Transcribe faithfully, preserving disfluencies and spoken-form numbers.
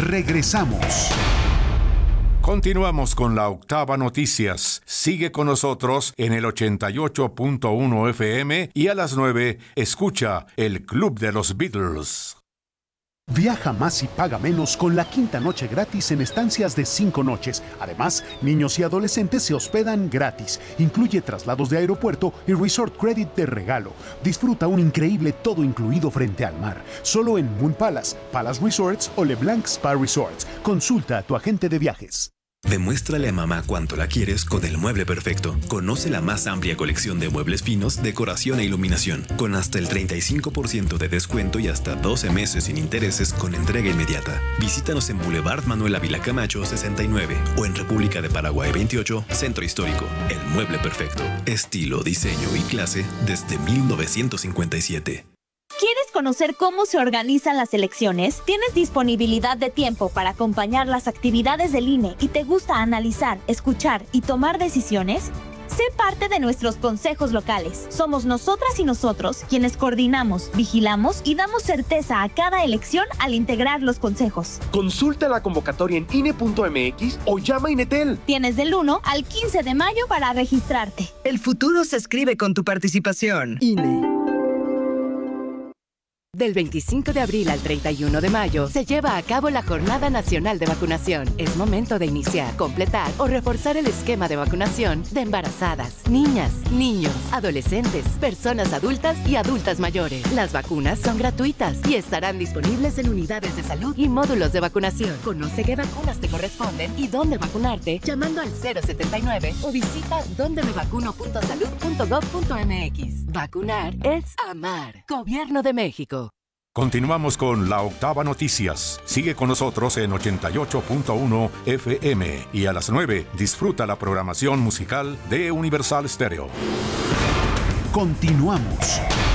Regresamos. Continuamos con la Octava Noticias. Sigue con nosotros en el ochenta y ocho punto uno F M y a las nueve escucha el Club de los Beatles. Viaja más y paga menos con la quinta noche gratis en estancias de cinco noches. Además, niños y adolescentes se hospedan gratis. Incluye traslados de aeropuerto y Resort Credit de regalo. Disfruta un increíble todo incluido frente al mar. Solo en Moon Palace, Palace Resorts o LeBlanc Spa Resorts. Consulta a tu agente de viajes. Demuéstrale a mamá cuánto la quieres con el mueble perfecto. Conoce la más amplia colección de muebles finos, decoración e iluminación, con hasta el treinta y cinco por ciento de descuento y hasta doce meses sin intereses con entrega inmediata. Visítanos en Boulevard Manuel Ávila Camacho sesenta y nueve o en República de Paraguay veintiocho, Centro Histórico. El mueble perfecto. Estilo, diseño y clase desde mil novecientos cincuenta y siete. ¿Quieres conocer cómo se organizan las elecciones? ¿Tienes disponibilidad de tiempo para acompañar las actividades del I N E y te gusta analizar, escuchar y tomar decisiones? Sé parte de nuestros consejos locales. Somos nosotras y nosotros quienes coordinamos, vigilamos y damos certeza a cada elección al integrar los consejos. Consulta la convocatoria en I N E punto M X o llama a Inetel. Tienes del uno al quince de mayo para registrarte. El futuro se escribe con tu participación. I N E. Del veinticinco de abril al treinta y uno de mayo se lleva a cabo la Jornada Nacional de Vacunación. Es momento de iniciar, completar o reforzar el esquema de vacunación de embarazadas, niñas, niños, adolescentes, personas adultas y adultas mayores. Las vacunas son gratuitas y estarán disponibles en unidades de salud y módulos de vacunación. Conoce qué vacunas te corresponden y dónde vacunarte llamando al cero setenta y nueve o visita donde me vacuno punto salud punto gov punto m x. Vacunar es amar. Gobierno de México. Continuamos con la Octava Noticias. Sigue con nosotros en ochenta y ocho punto uno F M y a las nueve disfruta la programación musical de Universal Stereo. Continuamos.